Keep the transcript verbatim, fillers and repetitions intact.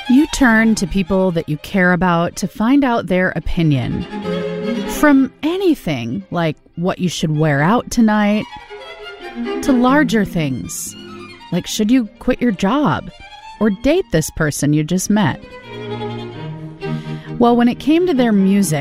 You turn to people that you care about to find out their opinion. From anything like what you should wear out tonight, to larger things like should you quit your job or date this person you just met. Well, when it came to their music,